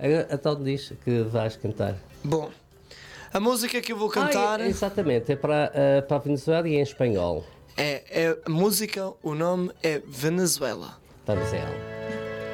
Então diz que vais cantar. Bom, a música que eu vou cantar Exatamente, é para a Venezuela e em espanhol. é a música, o nome é Venezuela. Para Venezuela.